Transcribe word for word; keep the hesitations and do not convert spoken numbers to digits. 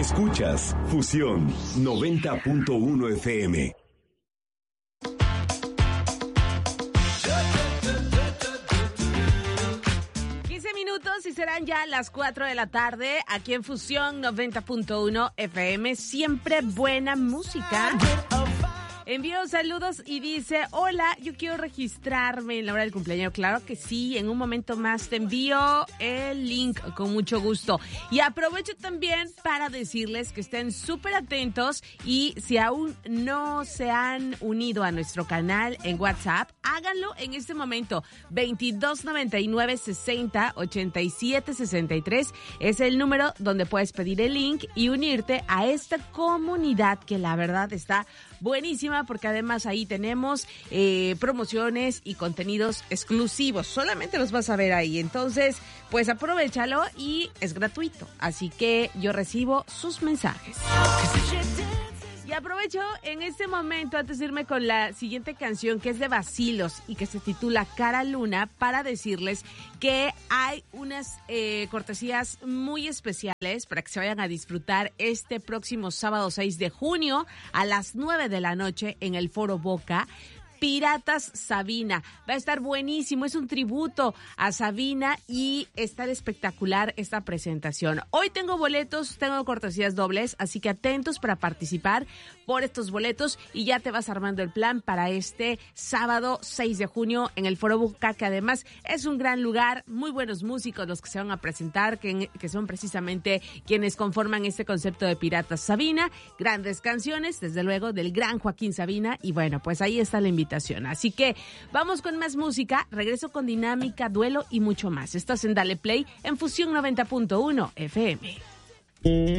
Escuchas Fusión noventa punto uno F M. Minutos y serán ya las cuatro de la tarde aquí en Fusión noventa punto uno F M. Siempre buena música. Envío saludos y dice: hola, yo quiero registrarme en la hora del cumpleaños. Claro que sí, en un momento más te envío el link con mucho gusto. Y aprovecho también para decirles que estén súper atentos y si aún no se han unido a nuestro canal en WhatsApp, háganlo en este momento. veintidós noventa y nueve sesenta ochenta y siete sesenta y tres es el número donde puedes pedir el link y unirte a esta comunidad que la verdad está buenísima, porque además ahí tenemos eh, promociones y contenidos exclusivos. Solamente los vas a ver ahí. Entonces, pues aprovéchalo y es gratuito. Así que yo recibo sus mensajes. Y aprovecho en este momento, antes de irme con la siguiente canción, que es de Bacilos y que se titula Cara Luna, para decirles que hay unas eh, cortesías muy especiales para que se vayan a disfrutar este próximo sábado seis de junio a las nueve de la noche en el Foro Boca. Piratas Sabina. Va a estar buenísimo, es un tributo a Sabina y está espectacular esta presentación. Hoy tengo boletos, tengo cortesías dobles, así que atentos para participar por estos boletos y ya te vas armando el plan para este sábado seis de junio en el Foro Boca, que además es un gran lugar, muy buenos músicos los que se van a presentar, que, que son precisamente quienes conforman este concepto de Piratas Sabina, grandes canciones, desde luego, del gran Joaquín Sabina, y bueno, pues ahí está la invitación. Así que vamos con más música, regreso con dinámica, duelo y mucho más. Estás en Dale Play en Fusión noventa punto uno F M.